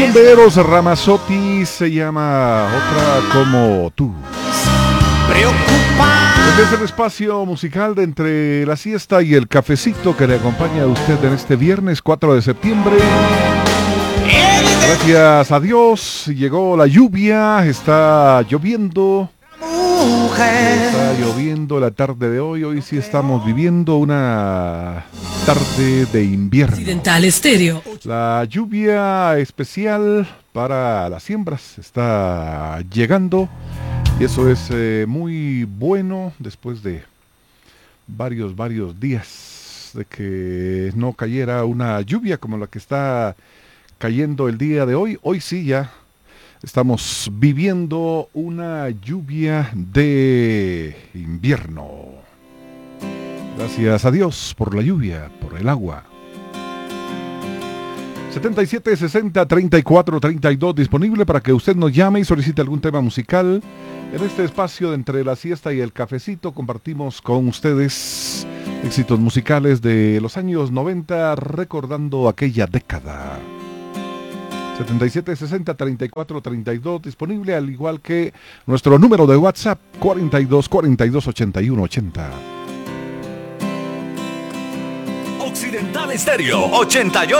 canción de Eros Ramazzotti se llama Otra como tú. Este es el espacio musical de entre la siesta y el cafecito que le acompaña a usted en este viernes 4 de septiembre. Gracias a Dios llegó la lluvia, está lloviendo. Está lloviendo la tarde de hoy. Hoy sí estamos viviendo una tarde de invierno. Occidental Estéreo. La lluvia especial para las siembras está llegando. Y eso es muy bueno después de varios días de que no cayera una lluvia como la que está cayendo el día de hoy. Hoy sí ya estamos viviendo una lluvia de invierno. Gracias a Dios por la lluvia, por el agua. 77 60 34 32 disponible para que usted nos llame y solicite algún tema musical. En este espacio de entre la siesta y el cafecito compartimos con ustedes éxitos musicales de los años 90 recordando aquella década. 77 60 34 32 disponible, al igual que nuestro número de WhatsApp 42 42 81 80. Occidental Estéreo 88.